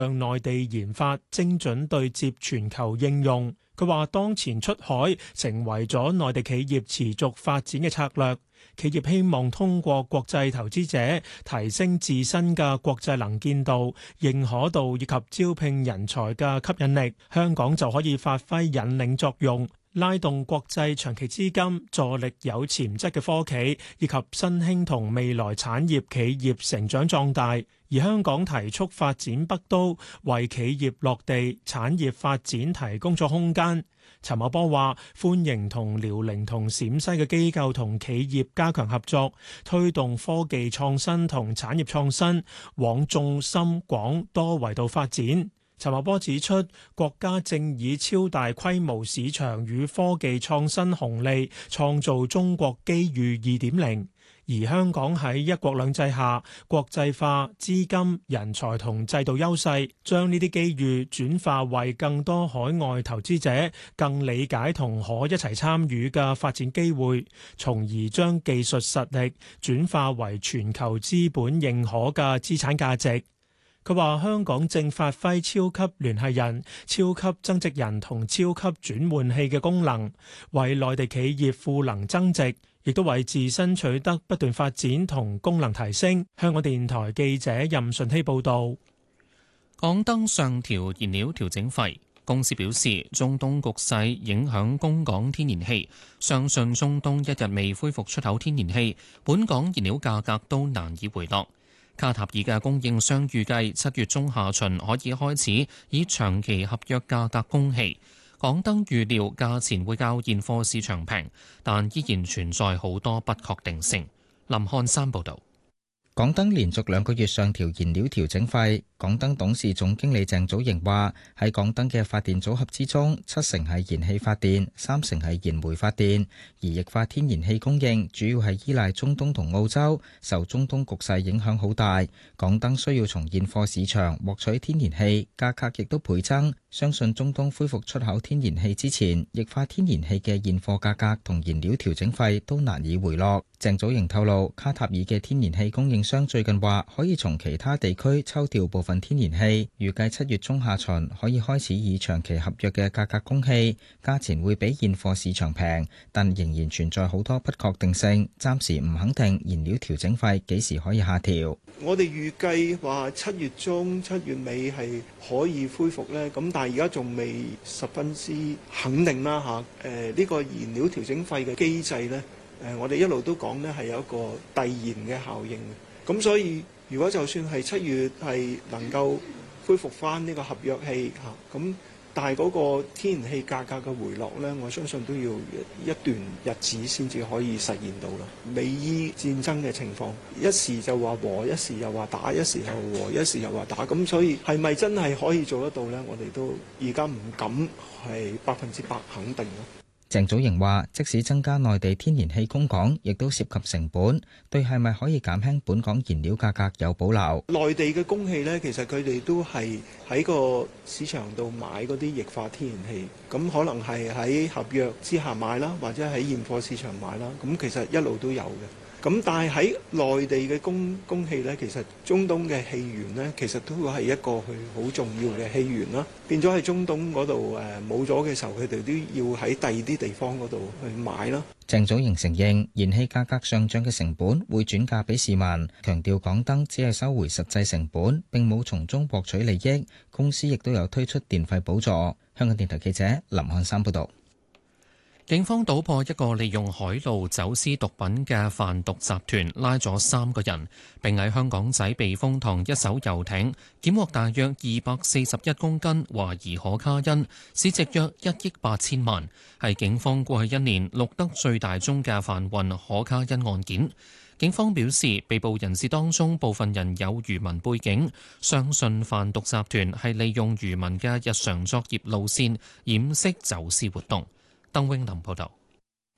向內地研發精準對接全球應用。佢話當前出海成為咗內地企業持續發展嘅策略，企業希望通過國際投資者提升自身嘅國際能見度、認可度以及招聘人才嘅吸引力，香港就可以發揮引領作用，拉動國際長期資金，助力有潛質嘅科企以及新興同未來產業企業成長壯大。而香港提速發展北都，為企業落地、產業發展提供咗空間。陳茂波話：歡迎同遼寧同陝西嘅機構同企業加強合作，推動科技創新同產業創新，往重深廣多維度發展。陳茂波指出，國家正以超大規模市場與科技創新紅利，創造中國機遇2.0。而香港喺一國兩制下，國際化、資金、人才同制度優勢，將呢啲機遇轉化為更多海外投資者更理解同可一齊參與嘅發展機會，從而將技術實力轉化為全球資本認可嘅資產價值。佢話香港正發揮超級聯繫人、超級增值人同超級轉換器嘅功能，為內地企業賦能增值，亦都為自身取得不斷發展同功能提升。香港電台記者任順希報導。 港燈上調燃料調整費，公司表示中東局勢影響供港天然氣，相信中東一日未恢復出口天然氣，本港燃料價格都難以回落。卡塔爾嘅供應商預計7月中下旬可以開始以長期合約價格供氣。港燈預料價錢會較現貨市場平，但依然存在好多不確定性。林漢山報導。 港燈連續2個月上調燃料調整費。港燈董事總經理鄭祖瑩話：喺港燈嘅發電組合之中，7成係燃氣發電，3成係燃煤發電。而液化天然氣供應主要係依賴中東同澳洲，受中東局勢影響好大。港燈需要從現貨市場獲取天然氣，價格亦都倍增。相信中東恢復出口天然氣之前，液化天然氣嘅現貨價格同燃料調整費都難以回落。鄭祖瑩透露，卡塔爾嘅天然氣供應商最近話可以從其他地區抽調部分天然氣，預計7月中下旬可以開始以長期合約嘅價格供氣，價錢會比現貨市場平，但仍然存在好多不確定性，暫時唔肯定燃料調整費幾時可以下調。 我哋預計話7月中、7月尾係可以恢復呢，咁但係而家仲未十分之肯定啦嚇。呢個燃料調整費嘅機制呢，我哋一路都講呢係有一個遞延嘅效應嘅，咁所以如果就算係7月係能夠恢復翻呢個合約氣嚇，咁但係嗰個天然氣價格嘅回落呢，我相信都要一段日子先至可以實現到啦。美伊戰爭嘅情況，一時就話和，一時又話打，一時又和，一時又話打，咁所以係咪真係可以做得到呢？我哋都而家唔敢係100%肯定咯。 鄭祖瑩話：即使增加內地天然氣供港，亦都涉及成本，對係咪可以減輕本港燃料價格有保留。 內地嘅供氣呢，其實佢哋都係喺個市場度買嗰啲液化天然氣，咁可能係喺合約之下買啦，或者喺現貨市場買啦，咁其實一路都有嘅。咁但係喺內地嘅供氣呢，其實中東嘅氣源呢，其實都係一個佢好重要嘅氣源啦。變咗喺中東嗰度冇咗嘅時候，佢哋都要喺第二啲地方嗰度去買啦。 鄭祖瑩承認燃氣價格上漲嘅成本會轉嫁俾市民，強調港燈只係收回實際成本，並冇從中獲取利益。公司亦都有推出電費補助。香港電台記者林漢山報導。 警方搗破一個利用海路走私毒品嘅販毒集團，拉咗3個人，並喺香港仔避風塘一艘遊艇檢獲大約241公斤懷疑可卡因，市值約1億8千萬，係警方過去1年錄得最大宗嘅販運可卡因案件。警方表示，被捕人士當中部分人有漁民背景，相信販毒集團係利用漁民嘅日常作業路線掩飾走私活動。鄧永林報道。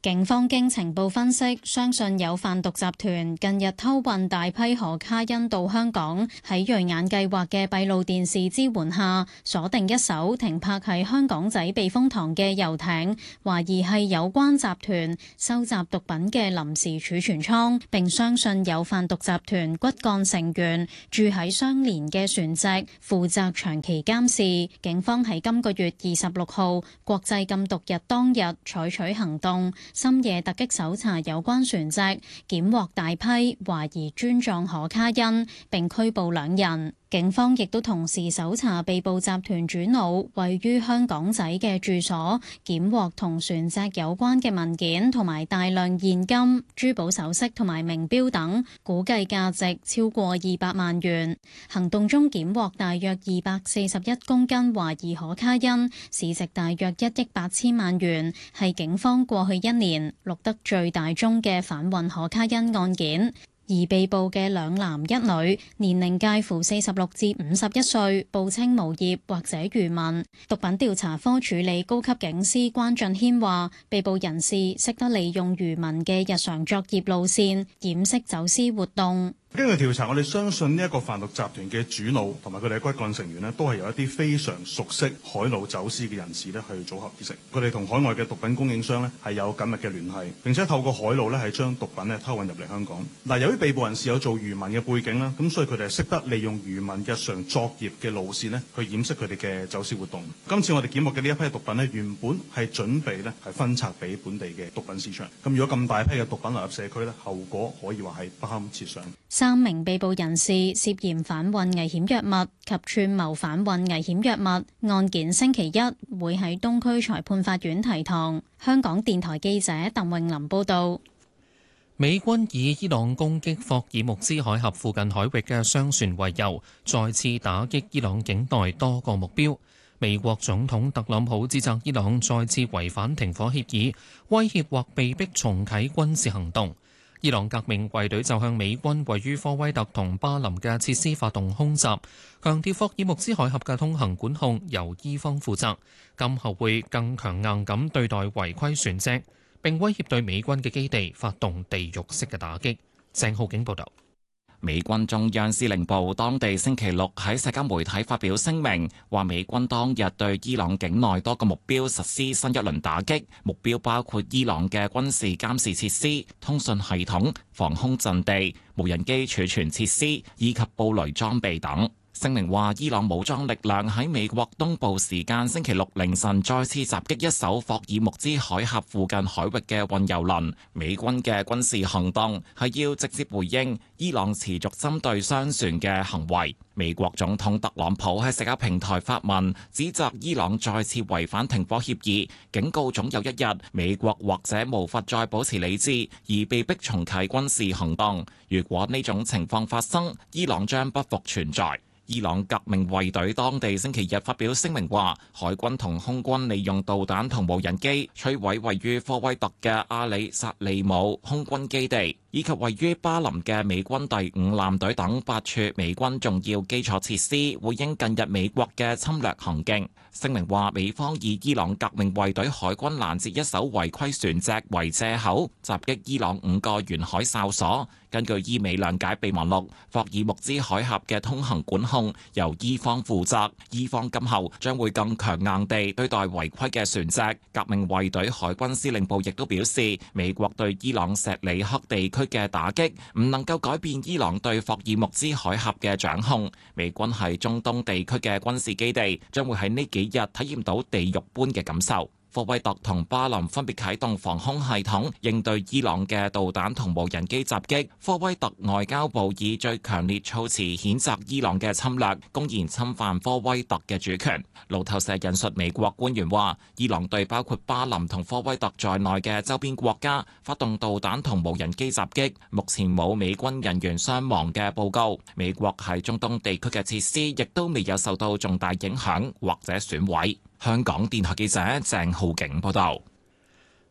警方經情報分析，相信有販毒集團近日偷運大批可卡因到香港，喺瑞眼計劃嘅閉路電視支援下，鎖定一艘停泊喺香港仔避風塘嘅遊艇，懷疑係有關集團收集毒品嘅臨時儲存倉，並相信有販毒集團骨幹成員住喺相連嘅船隻，負責長期監視。警方喺今個月26號國際禁毒日當日採取行動，深夜突擊搜查有關船隻，檢獲大批懷疑磚狀可卡因，並拘捕2人。警方亦都同時搜查被捕集團主腦位於香港仔嘅住所，檢獲同船隻有關嘅文件同埋大量現金、珠寶首飾同埋名錶等，估計價值超過200萬元。行動中檢獲大約241公斤懷疑可卡因，市值大約1億8千萬元，係警方過去1年錄得最大宗嘅販運可卡因案件。而被捕嘅2男1女，年齡介乎46至51歲，報稱無業或者漁民。毒品調查科處理高級警司關俊軒話，被捕人士識得利用漁民嘅日常作業路線，掩飾走私活動。 經過調查，我哋相信呢一個販毒集團嘅主腦同埋佢哋嘅骨幹成員呢，都係由一啲非常熟悉海路走私嘅人士呢去組合而成。佢哋同海外嘅毒品供應商呢係有緊密嘅聯繫，並且透過海路呢係將毒品呢偷運入嚟香港。嗱，由於被捕人士有做漁民嘅背景啦，咁所以佢哋係識得利用漁民日常作業嘅路線呢去掩飾佢哋嘅走私活動。今次我哋檢獲嘅呢一批毒品呢，原本係準備呢係分拆俾本地嘅毒品市場。咁如果咁大批嘅毒品流入社區呢，後果可以話係不堪設想。 3名被捕人士涉嫌販運危險藥物及串謀販運危險藥物，案件星期一會喺東區裁判法院提堂。香港電台記者鄧穎琳報道。 美軍以伊朗攻擊霍爾木茲海峽附近海域嘅商船為由，再次打擊伊朗境內多個目標。美國總統特朗普指責伊朗再次違反停火協議，威脅或被迫重啟軍事行動。伊朗革命衛隊就向美軍位於科威特同巴林嘅設施發動空襲，強調霍爾木茲海峽嘅通行管控由伊方負責，今後會更強硬咁對待違規船隻，並威脅對美軍嘅基地發動地獄式嘅打擊。鄭浩景報導。 美軍中央司令部當地星期六喺社交媒體發表聲明，話美軍當日對伊朗境內多個目標實施新一輪打擊，目標包括伊朗嘅軍事監視設施、通訊系統、防空陣地、無人機儲存設施以及布雷裝備等。聲明話，伊朗武裝力量喺美國東部時間星期六凌晨再次襲擊一艘霍爾木茲海峽附近海域嘅運油輪。美軍嘅軍事行動係要直接回應伊朗持續針對商船嘅行為。美國總統特朗普喺社交平台發文，指責伊朗再次違反停火協議，警告總有一日美國或者無法再保持理智，而被迫重啟軍事行動。如果呢種情況發生，伊朗將不復存在。伊朗革命衛隊當地星期日發表聲明話，海軍同空軍利用導彈同無人機摧毀位於科威特嘅阿里薩利姆空軍基地，以及位於巴林嘅美軍第5艦隊等8處美軍重要基礎設施，回應近日美國嘅侵略行徑。聲明話，美方以伊朗革命衛隊海軍攔截一艘違規船隻為藉口，襲擊伊朗5個沿海哨所。根據伊美諒解備忘錄，霍爾木茲海峽嘅通行管控由伊方負責，伊方今後將會更強硬地對待違規嘅船隻。革命衛隊海軍司令部亦都表示，美國對伊朗錫里克地區嘅打擊唔能夠改變伊朗對霍爾木茲海峽嘅掌控。美軍喺中東地區嘅軍事基地將會喺呢幾日體驗到地獄般嘅感受。科威特同巴林分別啟動防空系統應對伊朗嘅導彈同無人機襲擊。科威特外交部以最強烈措辭譴責伊朗嘅侵略，公然侵犯科威特嘅主權。路透社引述美國官員話，伊朗對包括巴林同科威特在內嘅周邊國家發動導彈同無人機襲擊，目前冇美軍人員傷亡嘅報告。美國喺中東地區嘅設施亦都未有受到重大影響或者損毀。香港電台記者鄭浩景報道。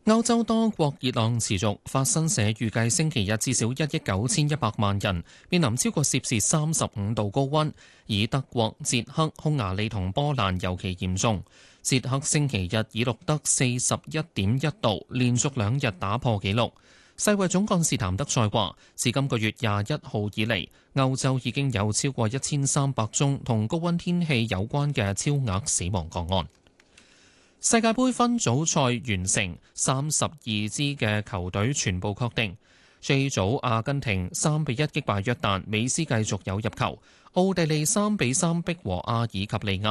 歐洲多國熱浪持續，法新社預計星期日至少1億9100萬人面臨超過攝氏35度高溫，以德國、捷克、匈牙利同波蘭尤其嚴重。捷克星期日已錄得41.1度，連續2日打破紀錄。世衛總幹事譚德塞話，自今個月21號以嚟，歐洲已經有超過1300宗同高溫天氣有關嘅超額死亡個案。世界盃分組賽完成，32支嘅球隊全部確定。J 組阿根廷3-1擊敗約旦，美斯繼續有入球。奧地利3-3逼和阿爾及利亞。